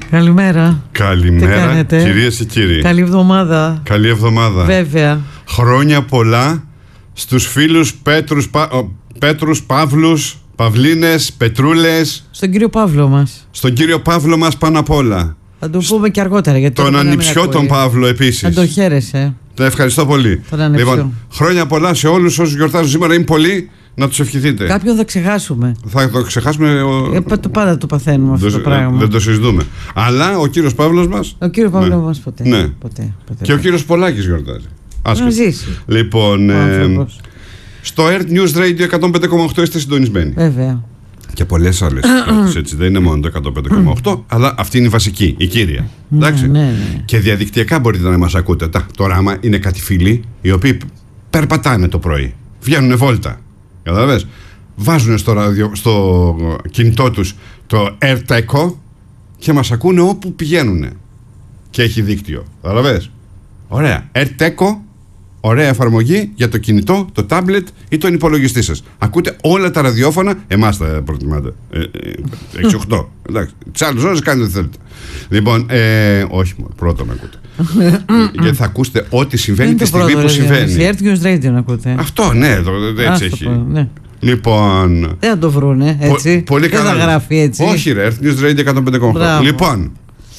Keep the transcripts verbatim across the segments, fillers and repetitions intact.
Καλημέρα. Καλημέρα, κυρίες και κύριοι. Καλή εβδομάδα. Καλή εβδομάδα. Βέβαια. Χρόνια πολλά στους φίλους Πέτρους, Πα... Πέτρους Παύλους, Παυλίνες, Πετρούλες. Στον κύριο Παύλο μας. Στον κύριο Παύλο μας πάνω απ' όλα. Θα το πούμε και αργότερα. Γιατί τον ανιψιό τον Παύλο επίσης. Αν τον χαίρεσαι. Το ευχαριστώ πολύ. Λοιπόν, χρόνια πολλά σε όλους όσους γιορτάζουν σήμερα. Είναι πολλοί, να τους ευχηθείτε. Κάποιον θα ξεχάσουμε. Θα το ξεχάσουμε. Ε, το πάντα το παθαίνουμε αυτό το, το πράγμα. Δεν το συζητούμε. Αλλά ο κύριος Παύλος μας. Ο κύριος Παύλος ναι. μας ποτέ. Ναι. ποτέ, ποτέ, ποτέ. Και ο κύριος Πολάκης γιορτάζει. Να ζήσει. Λοιπόν, ε, στο Earth News Radio εκατόν πέντε κόμμα οκτώ είστε συντονισμένοι. Βέβαια. Και πολλές άλλες εκδόσεις, έτσι. Δεν είναι μόνο το εκατόν πέντε κόμμα οκτώ, αλλά αυτή είναι η βασική, η κύρια. Εντάξει. Ναι, ναι, ναι. Και διαδικτυακά μπορείτε να μας ακούτε. Τώρα, άμα είναι κάτι φίλοι οι οποίοι περπατάνε το πρωί, βγαίνουν βόλτα. Καταλαβες. Βάζουν στο, ραδιο, στο κινητό τους το AirTeco και μας ακούνε όπου πηγαίνουν. Και έχει δίκτυο. Καταλαβες. Ωραία. AirTeco. Ωραία εφαρμογή για το κινητό, το τάμπλετ ή τον υπολογιστή σας. Ακούτε όλα τα ραδιόφωνα, εμάς τα προτιμάτε. έξι οκτώ. Εντάξει. Τις άλλες ώρες κάνετε ό,τι θέλετε. Λοιπόν, ε, όχι μόνο, πρώτα με ακούτε. Γιατί θα ακούσετε ό,τι συμβαίνει τη στιγμή που συμβαίνει. Η Earth News Radio να ακούτε. Αυτό, ναι, το, έτσι έχει. Πω, ναι. Λοιπόν. Δεν θα το βρούνε, έτσι. Πο, πολύ δεν καλά. θα γράφει έτσι. Όχι, ρε, Earth News Radio εκατόν πέντε κόμμα οκτώ. Λοιπόν.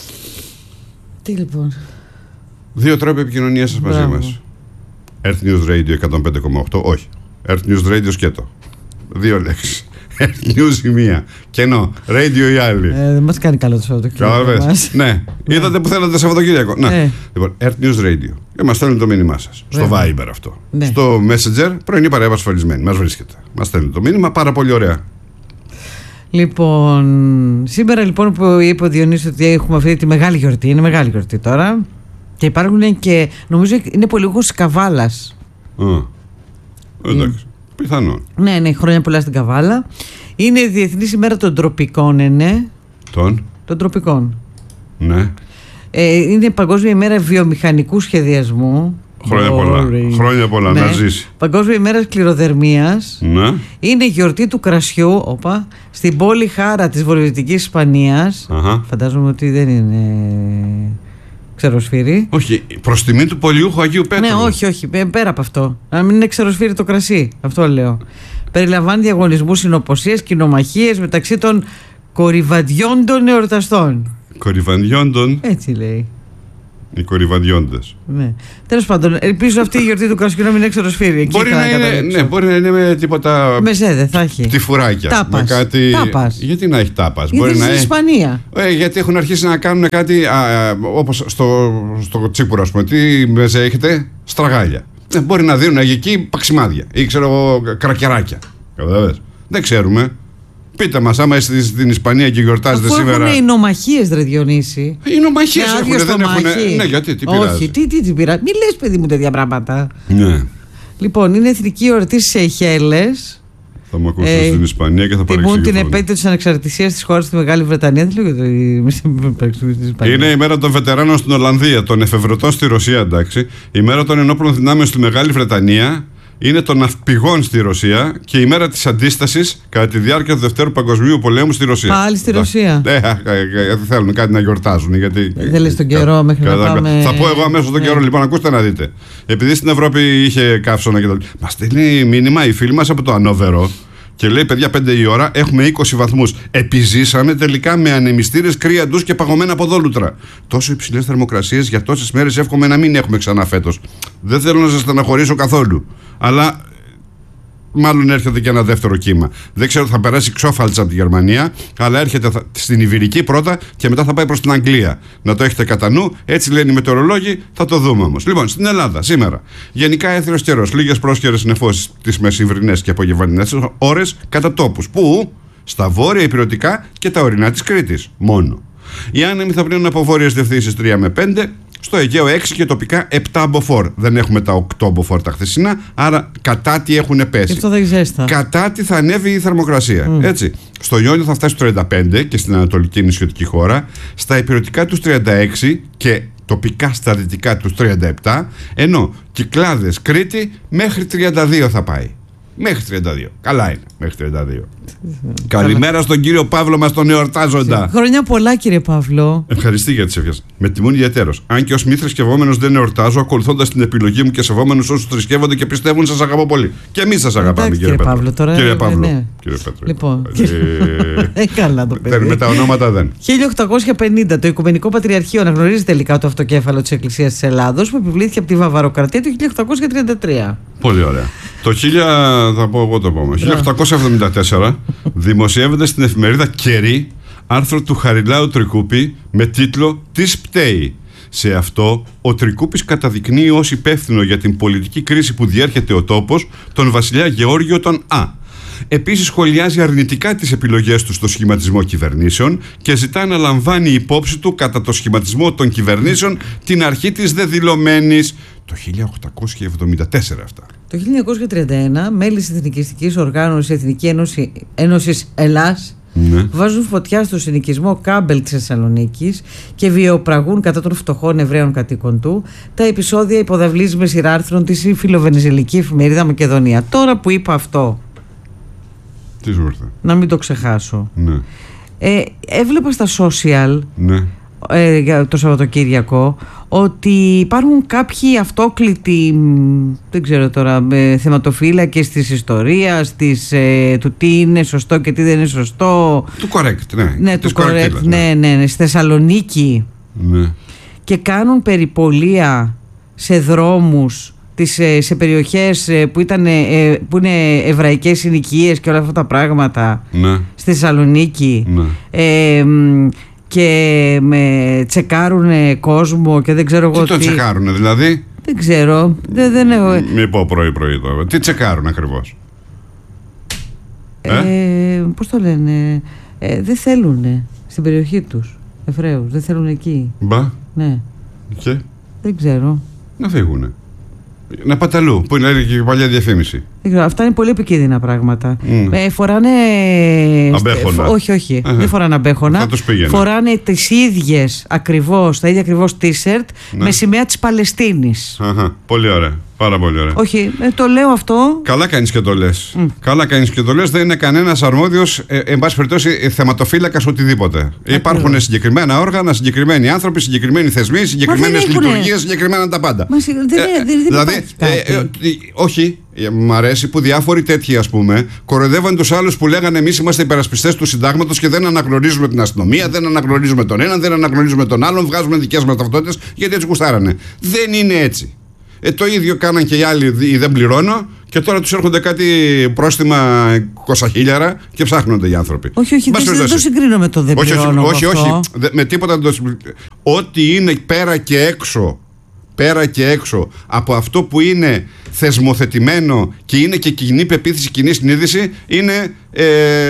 Τι λοιπόν. Δύο τρόποι επικοινωνίας σας μαζί μας. Earth News Radio εκατόν πέντε κόμμα οκτώ, όχι. Earth News Radio σκέτο. Δύο λέξεις. Earth News η μία. Κενό. Radio η άλλη. Ε, δεν μας κάνει καλό το Σαββατοκύριακο. Ναι. Είδατε που θέλατε Σαββατοκύριακο. Ναι. Λοιπόν, Earth News Radio. Και μας στέλνουν το μήνυμά σας. Στο Viber αυτό. Ναι. Στο Messenger, πρωινή παρέα ασφαλισμένη. Μας βρίσκεται. Μας στέλνουν το μήνυμα πάρα πολύ ωραία. Λοιπόν, σήμερα λοιπόν που είπε ο Διονύσης ότι έχουμε αυτή τη μεγάλη γιορτή, είναι μεγάλη γιορτή τώρα. Και υπάρχουν και νομίζω είναι πολύγος Καβάλας. Α, εντάξει, πιθανόν. Ναι, ναι, χρόνια πολλά στην Καβάλα. Είναι η Διεθνής ημέρα των τροπικών, ναι. Των? Των τροπικών. Ναι. Ε, είναι Παγκόσμια ημέρα βιομηχανικού σχεδιασμού. Χρόνια πολλά. Χρόνια πολλά, ναι. Να ζήσει. Παγκόσμια ημέρα κληροδερμίας. Ναι. Είναι γιορτή του κρασιού, όπα, στην πόλη Χάρα της Βορειοδυτικής Ισπανίας. Αχα. Φαντάζομαι ότι δεν είναι ξεροσφύρι. Όχι, προς τιμή του πολιούχου Αγίου Πέτρου. Ναι, όχι, όχι, πέρα από αυτό. Να μην είναι ξεροσφύρι το κρασί, αυτό λέω. Περιλαμβάνει διαγωνισμούς συνοποσίες, κοινομαχίες μεταξύ των κορυβαντιόντων εορταστών. Κορυβαντιόντων. Έτσι λέει. Οι κορυβαντιόντες. Ναι. Τέλος πάντων, ελπίζω αυτή η γιορτή του κρασιού να μην είναι ξεροσφύρι. Μπορεί να είναι, ναι, μπορεί να είναι με τίποτα. Μεζέδε, θα έχει. Τυφουράκια. Τάπας. Με κάτι... Τάπας. Γιατί να έχει τάπας. Γιατί μπορεί στην να Ισπανία. Ε, γιατί έχουν αρχίσει να κάνουν κάτι α, όπως στο, στο Τσίπουρο, ας πούμε. Τι μεζέ έχετε, στραγάλια. Ε, μπορεί να δίνουν εκεί παξιμάδια ή ξέρω εγώ κρακεράκια. Καταλαβαίνεις. Δεν ξέρουμε. Πείτε μας, άμα είστε στην Ισπανία και γιορτάζετε αφού σήμερα. Έχουν οι νομαχίες, ρε Διονύση. Οι νομαχίες έχουν, δεν έχουν. Ναι, γιατί, τι πειράζει. Όχι, τι, τι, τι πειράζει. Μην λες, παιδί μου, τέτοια πράγματα. Ναι. Λοιπόν, είναι εθνική εορτή στις Σεϊχέλες. Θα μου ακούσετε ε, στην Ισπανία και θα παρεξηγηθώ. Τιμούν την επέτειο της ανεξαρτησίας της χώρας στη Μεγάλη Βρετανία. Δεν λέω γιατί. Είναι η μέρα των βετεράνων στην Ολλανδία, των εφευρετών στη Ρωσία, εντάξει. Η μέρα των ενόπλων δυνάμεων στη Μεγάλη Βρετανία. Είναι των ναυπηγών στη Ρωσία και η μέρα της αντίστασης κατά τη διάρκεια του Δευτέρου Παγκοσμίου Πολέμου στη Ρωσία. Πάλι στη Ρωσία. Ναι, θέλουν κάτι να γιορτάζουν. Γιατί... Δεν λες τον καιρό μέχρι να πάμε. Θα πω εγώ αμέσως τον καιρό, λοιπόν, ακούστε να δείτε. Επειδή στην Ευρώπη είχε καύσωνα και τα λοιπά. Μας στέλνει μήνυμα η φίλη μας από το Ανόβερο και λέει: παιδιά, πέντε η ώρα, έχουμε είκοσι βαθμούς. Επιζήσαμε τελικά με ανεμιστήρες, κρύα ντους και παγωμένα ποδόλουτρα. Τόσο υψηλές θερμοκρασίες για τόσες μέρες εύχομαι να μην έχουμε ξανά φέτος. Δεν θέλω να σας στεναχωρήσω καθόλου. Αλλά μάλλον έρχεται και ένα δεύτερο κύμα. Δεν ξέρω, θα περάσει ξόφαλτσα από τη Γερμανία, αλλά έρχεται στην Ιβηρική πρώτα και μετά θα πάει προς την Αγγλία. Να το έχετε κατά νου, έτσι λένε οι μετεωρολόγοι, θα το δούμε όμως. Λοιπόν, στην Ελλάδα σήμερα, γενικά έθριος καιρός, λίγες πρόσχερες νεφώσεις τις μεσημβρινές και απογευματινές ώρες κατά τόπους. Πού? Στα βόρεια ηπειρωτικά και τα ορεινά της Κρήτης. Μόνο. Οι άνεμοι θα πνέουν από βόρειες διευθύνσεις τρία με πέντε. Στο Αιγαίο έξι και τοπικά επτά μποφόρ. Δεν έχουμε τα οκτώ μποφόρ τα χθεσινά, άρα κατά τι έχουν πέσει. Αυτό δεν ζέστα. Κατά τι θα ανέβει η θερμοκρασία. Mm. Έτσι. Στο Ιόνιο θα φτάσει τριάντα πέντε και στην ανατολική νησιωτική χώρα. Στα ηπειρωτικά τους τριάντα έξι και τοπικά στα δυτικά τους τριάντα επτά. Ενώ Κυκλάδες, Κρήτη μέχρι τριάντα δύο θα πάει. Μέχρι τριάντα δύο. Καλά είναι. Μέχρι τριάντα δύο. Καλημέρα στον κύριο Παύλο μας, τον εορτάζοντα. Χρόνια πολλά, κύριε Παύλο. Ευχαριστή για τις ευχές. Με τιμούν ιδιαίτερος. Αν και ως μη θρησκευόμενος δεν εορτάζω, ακολουθώντας την επιλογή μου και σεβόμενος όσους θρησκεύονται και πιστεύουν, σας αγαπώ πολύ. Και εμείς σας αγαπάμε, Εντάξει, κύριε, κύριε Πέτρο. Παύλο. Τώρα, κύριε Παύλο. ναι. Κύριε Πέτρο. Λοιπόν. Ε, ε, καλά το παιδί. με τα ονόματα δεν. χίλια οκτακόσια πενήντα το Οικουμενικό Πατριαρχείο αναγνωρίζει τελικά το αυτοκέφαλο της Εκκλησίας της Ελλάδος, που επιβλήθηκε από τη Βαβαροκρατία το χίλια οκτακόσια τριάντα τρία. Πολύ ωραία. Το χίλια, θα πω εγώ το επόμενο. χίλια οκτακόσια εβδομήντα τέσσερα δημοσιεύεται στην εφημερίδα Κερί άρθρο του Χαριλάου Τρικούπη με τίτλο «Τι πταίει». Σε αυτό, ο Τρικούπης καταδεικνύει ως υπεύθυνο για την πολιτική κρίση που διέρχεται ο τόπος τον βασιλιά Γεώργιο τον Α. Επίσης σχολιάζει αρνητικά τις επιλογές του στο σχηματισμό κυβερνήσεων και ζητά να λαμβάνει υπόψη του κατά το σχηματισμό των κυβερνήσεων την αρχή της δεδηλωμένης. Το χίλια οκτακόσια εβδομήντα τέσσερα αυτά. Το χίλια εννιακόσια τριάντα ένα, μέλη της Εθνικιστικής Οργάνωσης Εθνική Ένωση Ένωσης Ελλάς, ναι, βάζουν φωτιά στο συνοικισμό Κάμπελ της Θεσσαλονίκης και βιαιοπραγούν κατά των φτωχών Εβραίων κατοίκων του. Τα επεισόδια υποδαβλίζει με σειρά άρθρων τη φιλοβενεζελική εφημερίδα Μακεδονία. Τώρα που είπα αυτό, τι σου ήρθε? Να μην το ξεχάσω. Ναι. Ε, έβλεπα στα social, ναι, ε, για το Σαββατοκύριακο, ότι υπάρχουν κάποιοι αυτόκλητοι, δεν ξέρω τώρα, ε, θεματοφύλακες της ιστορίας, της, ε, του τι είναι σωστό και τι δεν είναι σωστό. Του correct, ναι. Ναι, του correct, ναι, ναι, ναι, στη Θεσσαλονίκη. Ναι. Και κάνουν περιπολία σε δρόμους, σε περιοχές που, ήταν, που είναι εβραϊκές συνοικίες και όλα αυτά τα πράγματα, ναι, στη Θεσσαλονίκη, ναι, ε, και με τσεκάρουν κόσμο και δεν ξέρω εγώ τι. Τι το τσεκάρουνε δηλαδή? Δεν ξέρω. Δεν, δεν έχω... Μη πω πρωί πρωί τώρα. Τι τσεκάρουν ακριβώς? Ε, ε? Πώς το λένε, ε, δεν θέλουν στην περιοχή τους Εβραίους, δεν θέλουν εκεί. Μπα. Ναι. Και? Δεν ξέρω. Να φύγουνε. Να πάτε αλλού, που είναι και η παλιά διαφήμιση. Αυτά είναι πολύ επικίνδυνα πράγματα. Mm. Ε, φοράνε. Αμπέχωνα. Όχι, όχι. Uh-huh. Δεν φοράνε αμπέχωνα. Φοράνε τις ίδιες ακριβώς, τα ίδια ακριβώς t-shirt, ναι, με σημαία της Παλαιστίνης. Uh-huh. Πολύ ωραία. Πάρα πολύ ωραία. Όχι, ε, το λέω αυτό. Καλά κάνεις και το λες. Mm. Καλά κάνεις και το λες. Δεν είναι κανένας αρμόδιος, ε, εν πάση περιπτώσει, θεματοφύλακας οτιδήποτε. Ακριβώς. Υπάρχουν συγκεκριμένα όργανα, συγκεκριμένοι άνθρωποι, συγκεκριμένοι θεσμοί, συγκεκριμένες λειτουργίες, συγκεκριμένα τα πάντα. Μα, δεν, ε, δεν, δεν δηλαδή, ε, ε, ε, όχι. Μ' αρέσει που διάφοροι τέτοιοι, ας πούμε, κοροϊδεύαν τους άλλους που λέγανε εμείς είμαστε υπερασπιστές του συντάγματος και δεν αναγνωρίζουμε την αστυνομία, δεν αναγνωρίζουμε τον έναν, δεν αναγνωρίζουμε τον άλλον, βγάζουμε δικές μας ταυτότητες γιατί έτσι γουστάρανε. Δεν είναι έτσι. Ε, το ίδιο κάναν και οι άλλοι, ή δεν πληρώνω, και τώρα τους έρχονται κάτι πρόστιμα είκοσι χιλιάρικα και ψάχνονται οι άνθρωποι. Όχι, όχι, δεν, δεν το συγκρίνω με το δεν πληρώνω. Όχι, όχι, όχι, όχι, με τίποτα δεν το συγκρίνω. Ό,τι είναι πέρα και έξω. Πέρα και έξω από αυτό που είναι θεσμοθετημένο και είναι και κοινή πεποίθηση, κοινή συνείδηση, είναι, ε,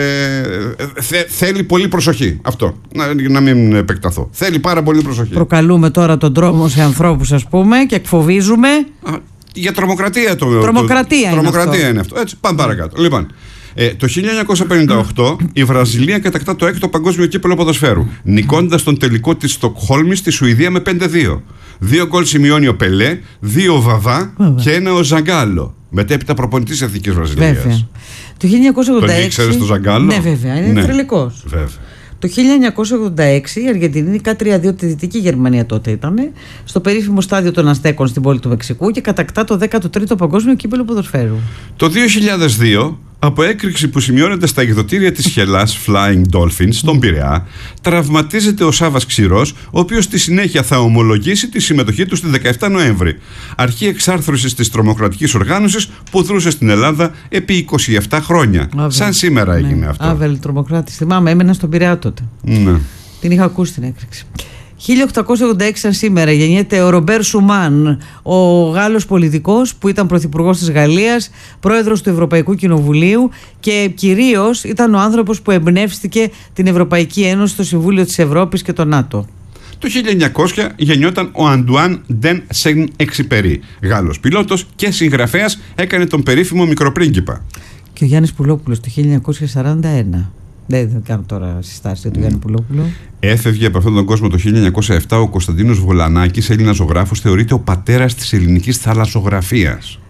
θε, θέλει πολύ προσοχή. Αυτό, να, να μην επεκταθώ. Θέλει πάρα πολύ προσοχή. Προκαλούμε τώρα τον τρόμο σε ανθρώπους, ας πούμε, και εκφοβίζουμε. Α, για τρομοκρατία το, τρομοκρατία, το, είναι, τρομοκρατία αυτό. είναι αυτό. Έτσι, πάμε παρακάτω. Λοιπόν, Ε, το χίλια εννιακόσια πενήντα οκτώ η Βραζιλία κατακτά το έκτο παγκόσμιο κύπελλο ποδοσφαίρου, νικώντας τον τελικό της Στοκχόλμης στη Σουηδία με πέντε δύο. Δύο γκολ σημειώνει ο Πελέ, δύο ο Βαβά και ένα ο Ζαγκάλο, μετέπειτα προπονητής Εθνικής Βραζιλίας. Βέβαια. Το χίλια εννιακόσια ογδόντα έξι. Τον ήξερες το Ζαγκάλο? Ναι, βέβαια, είναι ναι. τρελικός. Βέβαια. Το χίλια εννιακόσια ογδόντα έξι η Αργεντινή νικά τρία δύο τη Δυτική Γερμανία, τότε ήταν, στο περίφημο στάδιο των Αστέκων στην πόλη του Μεξικού και κατακτά το δέκατο τρίτο παγκόσμιο κύπελλο ποδοσφαίρου. Το δύο χιλιάδες δύο, από έκρηξη που σημειώνεται στα εκδοτήρια της Χελάς Flying Dolphins στον Πειραιά, τραυματίζεται ο Σάββας Ξηρός, ο οποίος στη συνέχεια θα ομολογήσει τη συμμετοχή του στη δεκαεφτά Νοέμβρη, αρχή εξάρθρωσης της τρομοκρατικής οργάνωσης που δρούσε στην Ελλάδα επί είκοσι επτά χρόνια. Άβελ. Σαν σήμερα έγινε, ναι, αυτό. Άβελ, τρομοκράτης. Θυμάμαι, έμενα στον Πειραιά τότε. Ναι. Την είχα ακούσει την έκρηξη. χίλια οκτακόσια ογδόντα έξι σαν σήμερα γεννιέται ο Ρομπέρ Σουμάν, ο Γάλλος πολιτικός που ήταν πρωθυπουργός της Γαλλίας, πρόεδρος του Ευρωπαϊκού Κοινοβουλίου και κυρίως ήταν ο άνθρωπος που εμπνεύστηκε την Ευρωπαϊκή Ένωση, το Συμβούλιο της Ευρώπης και το ΝΑΤΟ. Το χίλια εννιακόσια γεννιόταν ο Αντουάν Ντεν Σεν Εξιπερί, Γάλλος πιλότος και συγγραφέας, έκανε τον περίφημο Μικροπρίγκιπα. Και ο Γιάννης Πουλόπουλος το χίλια εννιακόσια σαράντα ένα. Δεν κάνω τώρα συστάσεις για τον Γιάννη Πουλόπουλο. Έφευγε από αυτόν τον κόσμο το χίλια εννιακόσια επτά ο Κωνσταντίνος Βολανάκης, Έλληνας ζωγράφος, θεωρείται ο πατέρας της ελληνικής θαλασσογραφίας.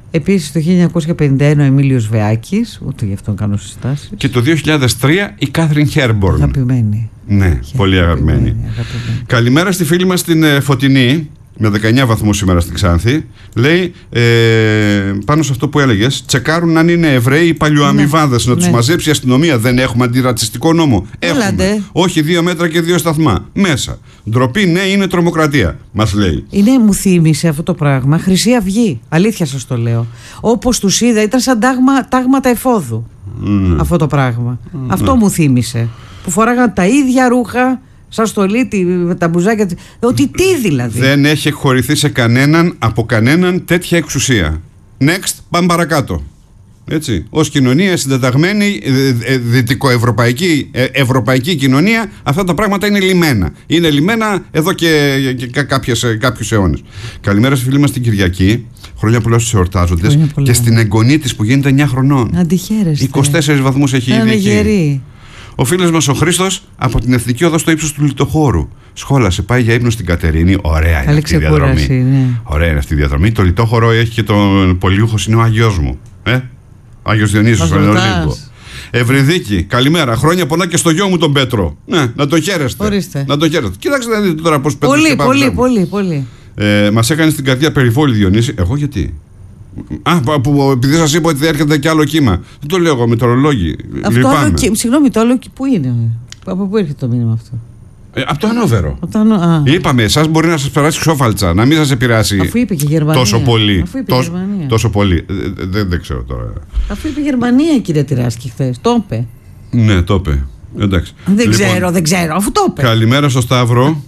Επίσης το χίλια εννιακόσια πενήντα ένα ο Εμίλιος Βεάκης, ούτε γι' αυτόν κάνω συστάσεις. Και το δύο χιλιάδες τρία η Κάθριν Χέρμπορν. Αγαπημένη. Ναι, Χέρ, πολύ αγαπημένη. αγαπημένη. Καλημέρα στη φίλη μας την ε, Φωτεινή, με δεκαεννιά βαθμούς σήμερα στην Ξάνθη. Λέει ε, πάνω σε αυτό που έλεγες, τσεκάρουν αν είναι Εβραίοι ή παλιοαμοιβάδες, ναι, να τους ναι. μαζέψει η αστυνομία. Δεν έχουμε αντιρατσιστικό νόμο? Έχουμε. Έλατε. Όχι δύο μέτρα και δύο σταθμά. Μέσα. Ντροπή, ναι, είναι τρομοκρατία, μας λέει. Είναι, μου θύμισε αυτό το πράγμα Χρυσή Αυγή. Αλήθεια σας το λέω. Όπως τους είδα, ήταν σαν τάγμα, τάγματα εφόδου. Mm. Αυτό το πράγμα. Mm. Αυτό mm. μου θύμισε. Που φοράγαν τα ίδια ρούχα. Σαν στολίτη, τα μπουζάκια. Ότι τι δηλαδή. Δεν έχει εκχωρηθεί σε κανέναν, από κανέναν, τέτοια εξουσία. Next, πάμε παρακάτω. Έτσι. Ως κοινωνία συντεταγμένη, δυτικοευρωπαϊκή ε, ευρωπαϊκή κοινωνία, αυτά τα πράγματα είναι λιμένα. Είναι λιμένα εδώ και, και κάποιες, κάποιους αιώνες. Καλημέρα στη φίλη μας την Κυριακή. Χρόνια πολλά στους εορτάζοντες. Και στην εγγονή της που γίνεται εννιά χρονών. Αντιχαίρεστε. είκοσι τέσσερις βαθμούς έχει ήδη εκεί. Ο φίλος μας ο Χρήστος από την Εθνική Οδό στο ύψος του Λιτοχώρου. Σχόλασε, πάει για ύπνο στην Κατερίνη. Ωραία είναι αυτή η διαδρομή. Ναι. Ωραία είναι αυτή η διαδρομή. Το Λιτόχωρο έχει και τον πολιούχος, είναι ο Άγιος μου. Ε? Άγιος Διονύσιος στον Ολύμπο. Ευρυδίκη, καλημέρα. Χρόνια πολλά και στο γιο μου τον Πέτρο. Ναι, να τον χαίρεστε. Ορίστε. Να τον χαίρεστε. Κοιτάξτε να δείτε τώρα πώς Πέτρος. Πολύ, πολύ, πολύ, πολύ. Ε, μας έκανε στην καρδιά περιβόλη Διονύση. Εγώ γιατί? Α, που, επειδή σας είπα ότι έρχεται και άλλο κύμα. Δεν το λέω εγώ με το ρολόγι. Αυτό άλλο κύμα. Συγγνώμη, το άλλο κύμα πού είναι? Από πού έρχεται το μήνυμα αυτό? Ε, από το Ανόβερο. Από το ανώ... Α. Είπαμε, εσάς μπορεί να σας περάσει ξόφαλτσα, να μην σας επηρεάσει. Αφού είπε και η Γερμανία. Τόσο πολύ. Αφού είπε τόσο, Γερμανία. τόσο πολύ. Δεν, δεν, δεν ξέρω τώρα. Αφού είπε η Γερμανία, κύριε Τυράσκη, χθες. Το είπε. Ναι, το είπε. Εντάξει. Δεν λοιπόν, ξέρω, δεν ξέρω, αφού το είπε. Καλημέρα στο Σταύρο.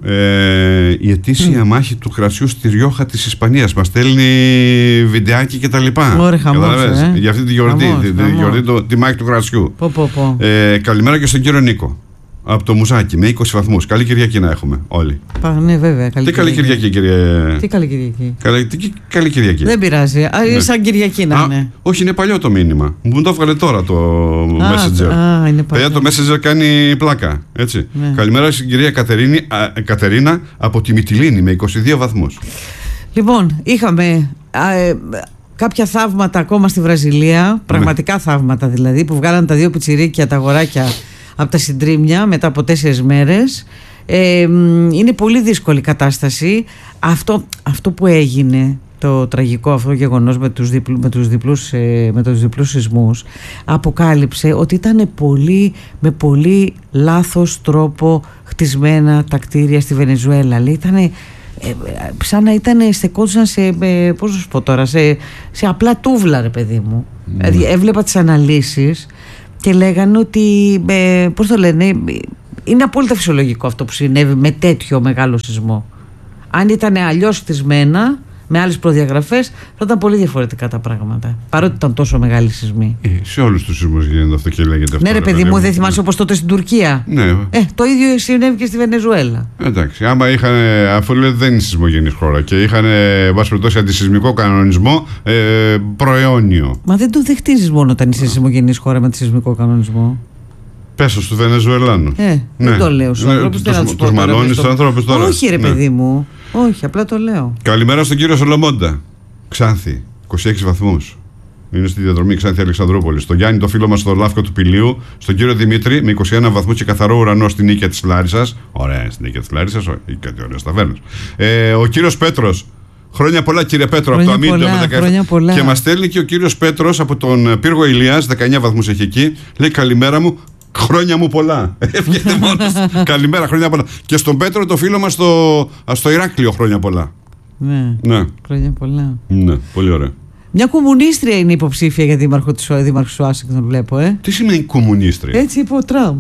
ε, η ετήσια μάχη του κρασιού στη Ριόχα της Ισπανίας. Μας στέλνει βιντεάκι και τα λοιπά. Ωραία, χαμός, ε. Για αυτή τη γιορτή, χαμός, τη, τη, χαμός. Γιορτή το, τη μάχη του κρασιού. Πω, πω, πω. Ε, καλημέρα και στον κύριο Νίκο. Από το Μουζάκι με είκοσι βαθμούς. Καλή Κυριακή να έχουμε όλοι. Πα, ναι, βέβαια. Καλή τι καλή Κυριακή, κύριε. Τι καλή Κυριακή. Καλή, τι, καλή Κυριακή. Δεν πειράζει. Α, ναι. Σαν Κυριακή να είναι. Όχι, είναι παλιό το μήνυμα. Μου το έβγαλε τώρα το α, Messenger. Α, είναι παλιό. Παιδιά, το Messenger κάνει πλάκα. Έτσι. Ναι. Καλημέρα στην κυρία Κατερίνη, α, Κατερίνα από τη Μυτιλήνη με είκοσι δύο βαθμούς. Λοιπόν, είχαμε. Α, ε, κάποια θαύματα ακόμα στη Βραζιλία. Πραγματικά ναι. θαύματα δηλαδή. Που βγάλαν τα δύο πιτσιρίκια, τα αγοράκια από τα συντρίμμια μετά από τέσσερις μέρες. ε, Είναι πολύ δύσκολη κατάσταση. Αυτό, αυτό που έγινε, το τραγικό αυτό γεγονός με τους, διπλού, με τους, διπλούς, ε, με τους διπλούς σεισμούς, αποκάλυψε ότι ήταν πολύ, με πολύ λάθος τρόπο χτισμένα τα κτίρια στη Βενεζουέλα. Λέει, ήτανε, ε, σαν να ήταν στεκόντουσαν σε, ε, πώς να σου πω τώρα, σε, σε απλά τούβλα, ρε παιδί μου. Mm. Δηλαδή έβλεπα τις αναλύσεις και λέγανε ότι, ε, πώς το λένε, είναι απόλυτα φυσιολογικό αυτό που συνέβη με τέτοιο μεγάλο σεισμό. Αν ήταν αλλιώς χτισμένα, με άλλες προδιαγραφές, θα ήταν πολύ διαφορετικά τα πράγματα. Παρότι ήταν τόσο μεγάλη σεισμή. Ε, σε όλους τους σεισμούς γίνεται αυτό και λέγεται αυτό. Ναι, ρε παιδί μου, δεν θυμάσαι όπως τότε στην Τουρκία. Ναι. Ε, το ίδιο συνέβη και στη Βενεζουέλα. Εντάξει, άμα είχαν, αφού λέτε δεν είναι σεισμογενής χώρα και είχαν, βάση περιπτώσει, αντισεισμικό κανονισμό ε, προαιώνιο. Μα δεν το δεχτίζεις μόνο όταν είσαι σεισμογενής χώρα με αντισεισμικό κανονισμό. Πέσω στου Βενεζουελάνου. Ε, ναι. Δεν το λέω στους ανθρώπους. Τους μαλώνεις τους ανθρώπους τώρα. Όχι, ρε παιδί μου. Όχι, απλά το λέω. Καλημέρα στον κύριο Σολομόντα. Ξάνθη, είκοσι έξι βαθμούς. Είναι στη διαδρομή Ξάνθη Αλεξανδρούπολη. Στον Γιάννη, το φίλο μας στο Λάφκο του Πηλίου. Στον κύριο Δημήτρη, με είκοσι ένα βαθμούς και καθαρό ουρανό στην Νίκαια της Λάρισσας. Ωραία, στην Νίκαια της Λάρισσας, ή κάτι ωραίες ταβέρνες. Ε, ο κύριος Πέτρος. Χρόνια πολλά, κύριε Πέτρο, χρόνια από το Αμύντιο με δεκαεπτά. Και μας στέλνει και ο κύριος Πέτρος από τον Πύργο Ηλίας, δεκαεννιά βαθμούς έχει εκεί. Λέει καλημέρα μου. Χρόνια μου πολλά. Εύχεται μόνος. Καλημέρα, χρόνια πολλά. Και στον Πέτρο, το φίλο μας στο, στο Ηράκλειο, χρόνια πολλά. Ναι. Ναι. Χρόνια πολλά. Ναι, πολύ ωραία. Μια κομμουνίστρια είναι υποψήφια για δήμαρχο της Δήμαρχος του Ουάσιγκτον, βλέπω, ε. Τι σημαίνει κομμουνίστρια? Έτσι είπε ο Τραμπ.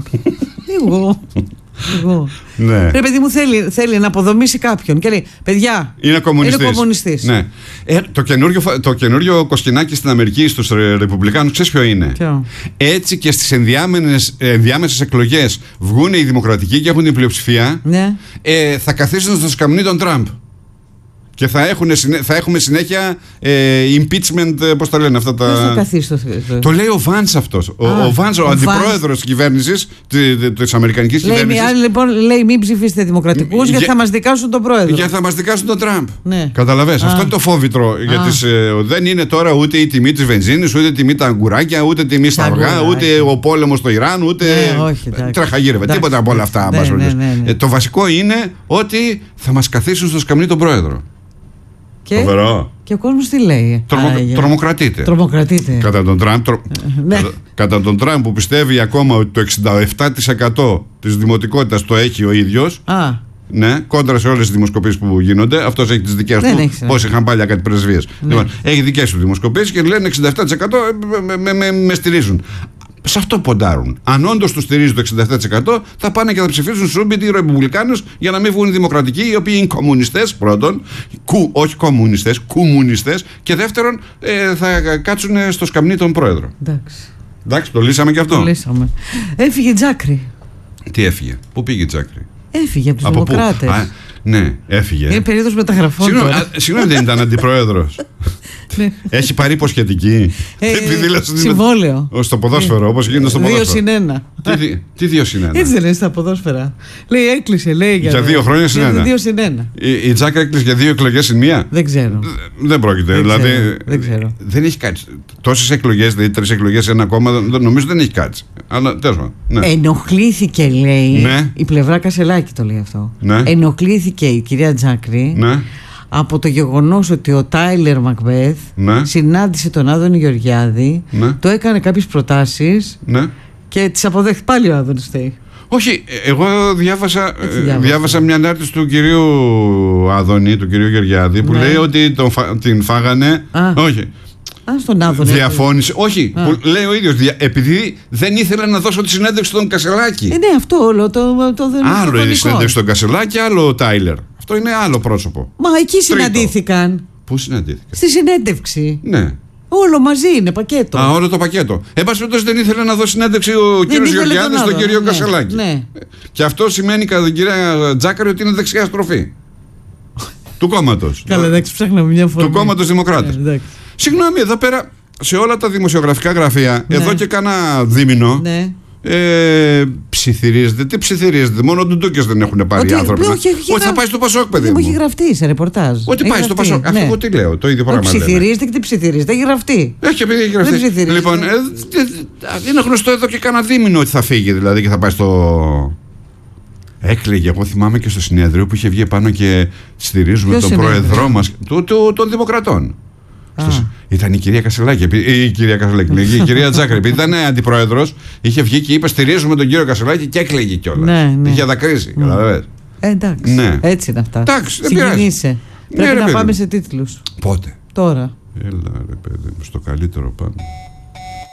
Εγώ. Εγώ. Ναι. Ρε παιδί μου, θέλει, θέλει να αποδομήσει κάποιον και λέει, παιδιά, είναι κομμουνιστής. Είναι κομμουνιστής. Ναι. Ε, το, καινούριο, το καινούριο κοσκινάκι στην Αμερική στους Ρεπουμπλικάνους, ξέρεις ποιο είναι? Ποιο? Έτσι και στις ενδιάμεσες εκλογές βγουν οι δημοκρατικοί και έχουν την πλειοψηφία, ναι. ε, θα καθίσουν στο σκαμνί τον Τραμπ. Και θα, έχουν, θα έχουμε συνέχεια ε, impeachment, πώς τα λένε αυτά τα. Πώς θα καθίσει το. Το λέει ο Βάνς αυτός. Ο, ο Βάνς, ο, ο αντιπρόεδρος της κυβέρνησης, της Αμερικανικής κυβέρνησης. Λέει, λοιπόν, λέει μην ψηφίσετε δημοκρατικούς γιατί θα μας δικάσουν τον πρόεδρο. Γιατί θα μας δικάσουν τον Τραμπ. Ναι. Καταλαβες. Αυτό είναι το φόβητρο. Γιατί ε, δεν είναι τώρα ούτε η τιμή της βενζίνης, ούτε η τιμή τα αγκουράκια, ούτε η τιμή στα αυγά, ούτε ο πόλεμος στο Ιράν, ούτε. Ναι, τραχαγύρευε. Τίποτα από όλα αυτά. Ναι, ναι, ναι, ναι. Το βασικό είναι ότι θα μας καθίσουν στο σκαμνί τον πρόεδρο. Και, και ο κόσμος τι λέει? Τρομο, τρομοκρατείται. Τρομοκρατείται. Κατά τον Τραμπ, τρο, ναι. κατά, κατά τον Τραμπ που πιστεύει ακόμα ότι το εξήντα επτά τοις εκατό της δημοτικότητας το έχει ο ίδιος. Α. Ναι, κόντρα σε όλες τις δημοσκοπήσεις που γίνονται. Αυτός έχει τις δικές δεν του. Πώς είχαν πάλι κάτι πρεσβείες. Ναι. Λοιπόν, έχει δικές του δημοσκοπήσεις και λένε εξήντα επτά τοις εκατό με, με, με, με στηρίζουν. Σε αυτό ποντάρουν. Αν όντως του στηρίζει το εξήντα επτά τοις εκατό, θα πάνε και θα ψηφίσουν Σούμπιτι οι Ρεπουμπλικάνους για να μην βγουν οι δημοκρατικοί, οι οποίοι είναι κομμουνιστές πρώτον, κου, όχι κομμουνιστές, κουμουνιστές, και δεύτερον ε, θα κάτσουν στο σκαμνί τον πρόεδρο. Εντάξει. Εντάξει, το λύσαμε και αυτό. Το λύσαμε. Έφυγε Τζάκρη. Τι έφυγε, πού πήγε Τζάκρη? Έφυγε από τους Δημοκράτες. Α, ναι, έφυγε. Είναι περίοδος μεταγραφών. Συγγνώμη, δεν ήταν αντιπρόεδρος? Έχει πάρει υποσχετική. Ε, συμβόλαιο. Στο ποδόσφαιρο, όπως γίνεται στο ποδόσφαιρο. Δύο συν ένα. Τι, τι δύο συν ένα? Έτσι δεν είναι στα ποδόσφαιρα. Λέει έκλεισε, λέει για, για δύο χρόνια συν ένα. Δύο συν ένα. Η, η Τζάκα έκλεισε για δύο εκλογές συν μία. Δεν ξέρω. Δεν πρόκειται. Δεν δηλαδή, ξέρω. Δεν ξέρω. Δεν έχει κάτσει. Τόσες εκλογές, δηλαδή τρεις εκλογές σε ένα κόμμα, νομίζω δεν έχει κάτσει. Αλλά τέλος πάντων. Ναι. Ενοχλήθηκε, λέει. Ναι. Η πλευρά Κασελάκη το λέει αυτό. Ναι. Ενοχλήθηκε η κυρία Τζάκρη. Ναι. Από το γεγονός ότι ο Τάιλερ Μακμπέθ ναι. συνάντησε τον Άδωνη Γεωργιάδη, ναι. το έκανε κάποιες προτάσεις ναι. και τις αποδέχθηκε. Πάλι ο Άδωνης φταίει. Όχι, εγώ διάβασα, διάβασα μια ανάρτηση του κυρίου Άδωνη, του κυρίου Γεωργιάδη, που ναι. λέει ότι τον φα, την φάγανε. Α. Όχι. Α, στον Άδωνη. Διαφώνησε. Όχι, που λέει ο ίδιος, επειδή δεν ήθελε να δώσω τη συνέντευξη στον Κασελάκη. Ε, ναι, αυτό όλο. Το, το, το, άλλο είναι η συνέντευξη στον Κασελάκη, άλλο ο Τάιλερ. Αυτό είναι άλλο πρόσωπο. Μα εκεί συναντήθηκαν. Πού συναντήθηκαν? Στη συνέντευξη. Ναι. Όλο μαζί είναι πακέτο. Α, όλο το πακέτο. Εν πάση περιπτώσει δεν ήθελε να δώσει συνέντευξη ο κύριος Γεωργιάδης στον κύριο ναι, Κασελάκη. Ναι. Και αυτό σημαίνει κατά την κυρία Τζάκαρη ότι είναι δεξιά στροφή. Του κόμματος. Καλά, εντάξει, ψάχναμε μια φορά. Του κόμματος Δημοκράτες. Ναι, συγγνώμη, εδώ πέρα σε όλα τα δημοσιογραφικά γραφεία, ναι. εδώ και κάνα δίμηνο. Ναι. Ε, ψιθυρίζεται. Τι ψιθυρίζεται? Μόνο ντουντούκες δεν έχουν πάρει οι άνθρωποι. Όχι, ότι θα πάει στο Πασόκ, παιδί μου. Έχει γραφτεί σε ρεπορτάζ. Ότι πάει στο Πασόκ. Αυτό εγώ τι λέω, το ίδιο πράγμα. Ψιθυρίζεται και τι ψιθυρίζεται. Έχει γραφτεί. Έχει, επειδή έχει γραφτεί. Λοιπόν, ε, είναι γνωστό εδώ και κάνα δίμηνο ότι θα φύγει δηλαδή και θα πάει στο. Έκλαιγε. Εγώ θυμάμαι και στο συνέδριο που είχε βγει πάνω και στηρίζουμε τον πρόεδρό μας, των Δημοκρατών. Στο... Ήταν η κυρία Κασελάκη, η κυρία Κασελάκη, η κυρία Τζάκρη, επειδή ήταν αντιπρόεδρος, είχε βγει και είπε στηρίζουμε τον κύριο Κασελάκη και έκλαιγε κιόλας. Ναι, ναι. Είχε δακρύσει. Mm. Ε, εντάξει. Ναι. Έτσι είναι αυτά. Εντάξει, δεν συγκινείσαι. Πρέπει ναι, να πάμε σε τίτλους. Πότε? Τώρα. Έλα ρε παιδί μου, στο καλύτερο πάμε.